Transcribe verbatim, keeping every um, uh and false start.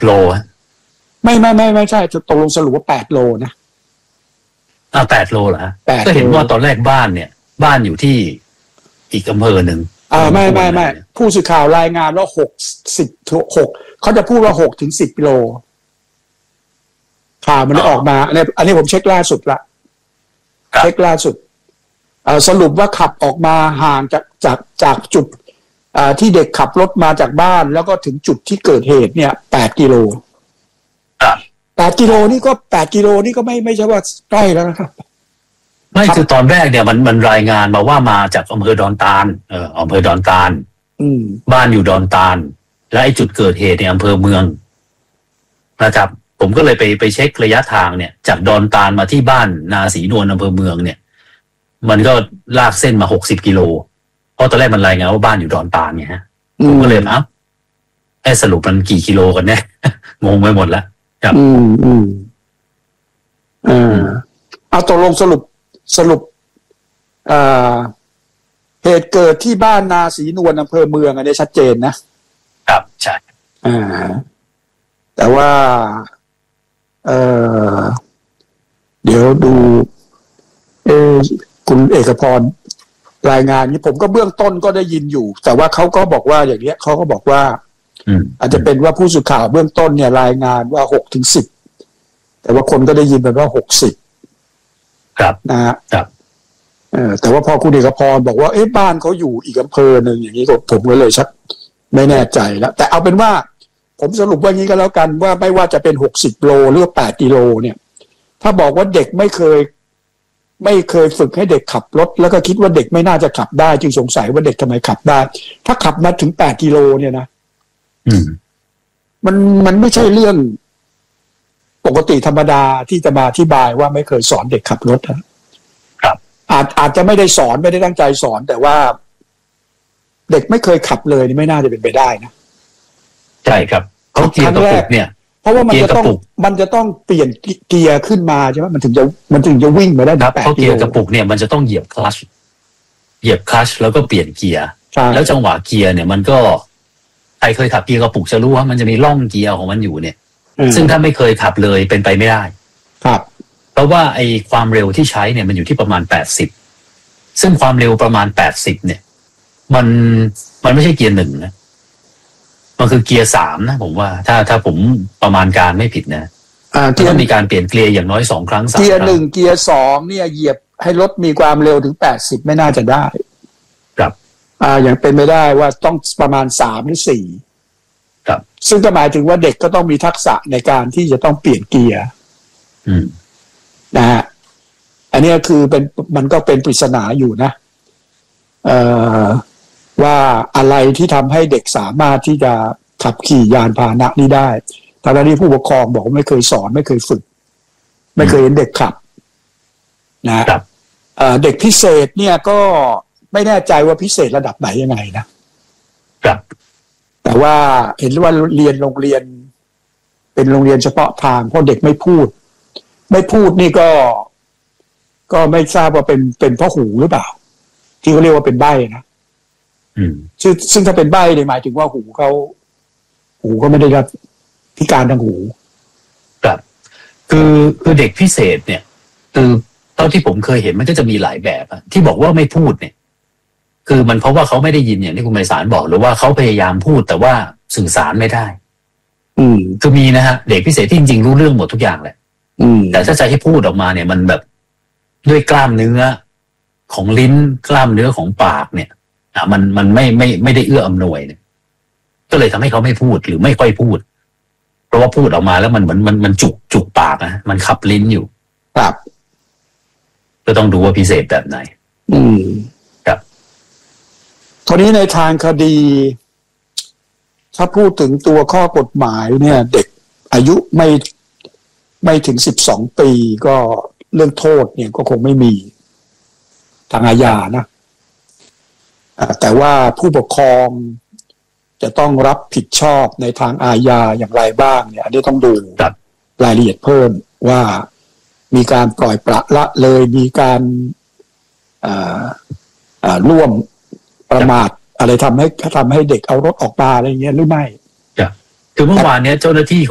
โลไม่ไม่ไม่ไม่ใช่จะตกลงสรุปว่าแปดโลนะอ่าแปดโลเหรอฮะแปดก็เห็นว่าตอนแรกบ้านเนี่ยบ้านอยู่ที่อีกอำเภอหนึ่งอ่าไม่ไม่ไม่ผู้สื่อข่าวรายงานว่าหกสิบหกเขาจะพูดว่าหกถึงสิบกิโลข่าวมันได้ออกมาอันนี้อันนี้ผมเช็คล่าสุดละเช็คล่าสุดสรุปว่าขับออกมาห่างจากจากจากจุดที่เด็กขับรถมาจากบ้านแล้วก็ถึงจุดที่เกิดเหตุเนี่ยแปดกิโลแปดกิโลนี่ก็แปดกิโลนี่ก็ไม่ไม่ใช่ว่าใกล้แล้วนะครับไม่คือตอนแรกเนี่ยมันมันรายงานมาว่ามาจากอำเภอดอนตาลเอออำเภอดอนตาลบ้านอยู่ดอนตาลและไอ้จุดเกิดเหตุในอำเภอเมืองนะครับผมก็เลยไปไปเช็คระยะทางเนี่ยจากดอนตาลมาที่บ้านนาศรีนวลอำเภอเมืองเนี่ยมันก็ลากเส้นมาหกสิบกิโลเพราะตอนแรกมันรายงานว่าบ้านอยู่ดอนตาลไงฮะผมก็เลยเอ้าไอ้สรุปมันกี่กิโลกันแน่ งงไปหมดแล้วครับอืมอืมอ่าเอาตกลงสรุปสรุปอ่าเหตุเกิดที่บ้านนาศรีนวลอำเภอเมืองอันนี้ชัดเจนนะครับใช่อ่าแต่ว่าเออเดี๋ยวดูเออคุณเอกพรรายงานนี้ผมก็เบื้องต้นก็ได้ยินอยู่แต่ว่าเขาก็บอกว่าอย่างเนี้ยเขาก็บอกว่าอาจจะเป็นว่าผู้สื่อข่าวเบื้องต้นเนี่ยรายงานว่าหกถึงสิบแต่ว่าคนก็ได้ยินแบบว่าหกสิบครับนะฮะครับเออแต่ว่าพอคุณเอกพรบอกว่าเอ๊ะบ้านเขาอยู่อีกอำเภอหนึ่งอย่างนี้ผมก็เลยชักไม่แน่ใจแล้วแต่เอาเป็นว่าผมสรุปว่างี้ก็แล้วกันว่าไม่ว่าจะเป็นหกสิบโลหรือแปดกิโลเนี่ยถ้าบอกว่าเด็กไม่เคยไม่เคยฝึกให้เด็กขับรถแล้วก็คิดว่าเด็กไม่น่าจะขับได้จึงสงสัยว่าเด็กทำไมขับได้ถ้าขับมาถึงแปดกิโลเนี่ยนะอืมมันมันไม่ใช่เรื่องปกติธรรมดาที่จะมาอธิบายว่าไม่เคยสอนเด็กขับรถนะครับอาจอาจจะไม่ได้สอนไม่ได้ตั้งใจสอนแต่ว่าเด็กไม่เคยขับเลยนี่ไม่น่าจะเป็นไปได้นะใช่ครับเขาเกียร์กระปุกเนี่ยเพราะว่ามันจะต้องมันจะต้องเปลี่ยนเกียร์ขึ้นมาใช่ไหมมันถึงจะมันถึงจะวิ่งมาได้แปดกิโลเพราะเกียร์กระปุกเนี่ยมันจะต้องเหยียบคลัตช์เหยียบคลัตช์แล้วก็เปลี่ยนเกียร์แล้วจังหวะเกียร์เนี่ยมันก็ใครเคยขับเกียร์กระปุกจะรู้ว่ามันจะมีร่องเกียร์ของมันอยู่เนี่ยซึ่งถ้าไม่เคยขับเลยเป็นไปไม่ได้ครับเพราะว่าไอ้ความเร็วที่ใช้เนี่ยมันอยู่ที่ประมาณแปดสิบซึ่งความเร็วประมาณแปดสิบเนี่ยมันมันไม่ใช่เกียร์หนึ่งนะมันคือเกียร์สามนะผมว่าถ้าถ้าผมประมาณการไม่ผิดนะอ่าต้องมีการเปลี่ยนเกียร์อย่างน้อยสองครั้งสามครั้งเกียร์หนึ่งเกียร์สองเนี่ยเหยียบให้รถมีความเร็วถึงแปดสิบไม่น่าจะได้ครับอ่าอย่างเป็นไม่ได้ว่าต้องประมาณสามหรือสี่ครับซึ่งก็หมายถึงว่าเด็กก็ต้องมีทักษะในการที่จะต้องเปลี่ยนเกียร์อืมนะฮะอันนี้คือเป็นมันก็เป็นปริศนาอยู่นะเอ่อว่าอะไรที่ทำให้เด็กสามารถที่จะขับขี่ยานพาหนะนี้ได้ทางนี้ผู้ปกครองบอกว่าไม่เคยสอนไม่เคยฝึกไม่เคยเห็นเด็กขับนะครับเด็กพิเศษเนี่ยก็ไม่แน่ใจว่าพิเศษระดับไหนยังไงนะครับแต่ว่าเห็นว่าเรียนโรงเรียนเป็นโรงเรียนเฉพาะทางเพราะเด็กไม่พูดไม่พูดนี่ก็ก็ไม่ทราบว่าเป็นเป็นเพราะหูหรือเปล่าที่เขาเรียกว่าเป็นใบ้นะอืมซึ่งซึ่งถ้าเป็นใบ้เนี่ยหมายถึงว่าหูเขาหูก็ไม่ได้รับพิการทางหูครับคือคือเด็กพิเศษเนี่ยคือเท่าที่ผมเคยเห็นมันก็จะมีหลายแบบอะที่บอกว่าไม่พูดเนี่ยคือมันเพราะว่าเขาไม่ได้ยินอย่างที่คุณไพศาลบอกหรือว่าเขาพยายามพูดแต่ว่าสื่อสารไม่ได้อืมคือมีนะฮะเด็กพิเศษที่จริงๆรู้เรื่องหมดทุกอย่างแหละอืมแต่ถ้าจะให้พูดออกมาเนี่ยมันแบบด้วยกล้ามเนื้อของลิ้นกล้ามเนื้อของปากเนี่ยอ่ะมันมันไม่ไม่ไม่ได้เอื้ออำนวยเนี่ยก็เลยทำให้เขาไม่พูดหรือไม่ค่อยพูดเพราะว่าพูดออกมาแล้วมันเหมือนมันมันจุกจุกปากนะมันขับลิ้นอยู่ครับก็ต้องดูว่าพิเศษแบบไหนอืมครับคราวนี้ในทางคดีถ้าพูดถึงตัวข้อกฎหมายเนี่ยเด็กอายุไม่ไม่ถึงสิบสองปีก็เรื่องโทษเนี่ยก็คงไม่มีทางอาญานะแต่ว่าผู้ปกครองจะต้องรับผิดชอบในทางอาญาอย่างไรบ้างเนี่ยอันนี้ต้องดูรายละเอียดเพิ่มว่ามีการปล่อยปละละเลยมีการร่วมประมาทอะไรทำให้ทำให้เด็กเอารถออกมาอะไรเงี้ยหรือไม่คือเมื่อวานนี้เจ้าหน้าที่